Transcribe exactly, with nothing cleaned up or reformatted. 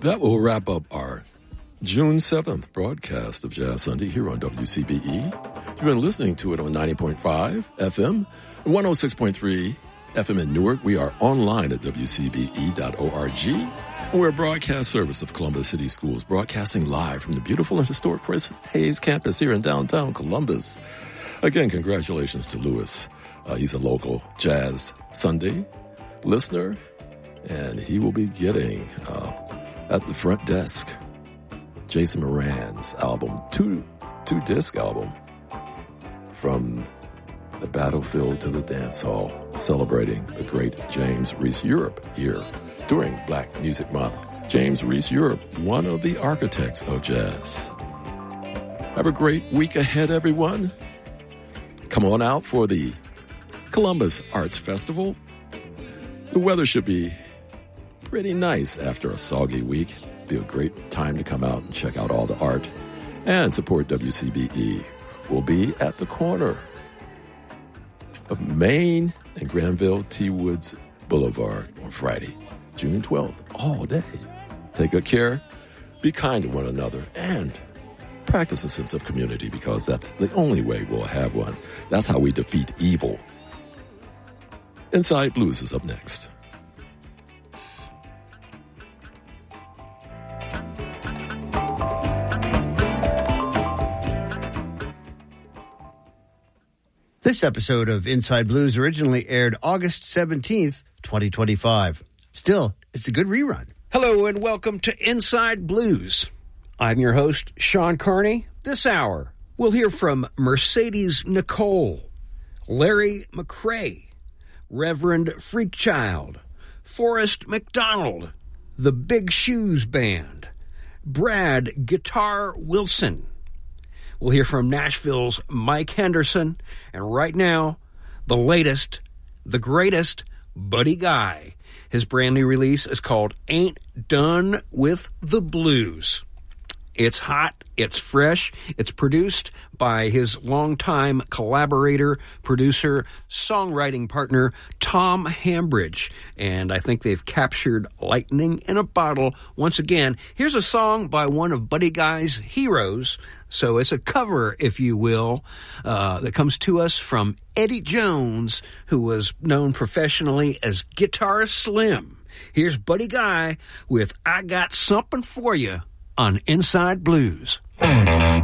That will wrap up our June seventh broadcast of Jazz Sunday here on W C B E. You've been listening to it on ninety point five F M, one oh six point three F M in Newark. We are online at W C B E dot org. And we're a broadcast service of Columbus City Schools, broadcasting live from the beautiful and historic Prince Hayes campus here in downtown Columbus. Again, congratulations to Lewis. Uh, he's a local Jazz Sunday listener, and he will be getting uh, at the front desk Jason Moran's album, two two disc album, From the Battlefield to the Dance Hall, celebrating the great James Reese Europe here during Black Music Month. James Reese Europe, one of the architects of jazz. Have a great week ahead, everyone. Come on out for the Columbus Arts Festival. The weather should be pretty nice after a soggy week. Be a great time to come out and check out all the art and support W C B E. We'll be at the corner of Main and Granville T. Woods Boulevard on Friday, June twelfth, all day. Take good care, be kind to one another, and practice a sense of community, because that's the only way we'll have one. That's how we defeat evil. Inside Blues is up next. This episode of Inside Blues originally aired August seventeenth, twenty twenty-five. Still, it's a good rerun. Hello and welcome to Inside Blues. I'm your host, Sean Carney. This hour, we'll hear from Mercedes Nicole, Larry McCray, Reverend Freakchild, Forrest McDonald, the Big Shoes Band, Brad Guitar Wilson. We'll hear from Nashville's Mike Henderson, and right now, the latest, the greatest, Buddy Guy. His brand new release is called Ain't Done with the Blues. It's hot, it's fresh, it's produced by his longtime collaborator, producer, songwriting partner, Tom Hambridge. And I think they've captured lightning in a bottle once again. Here's a song by one of Buddy Guy's heroes. So it's a cover, if you will, uh, that comes to us from Eddie Jones, who was known professionally as Guitar Slim. Here's Buddy Guy with I Got Something For You on Inside Blues.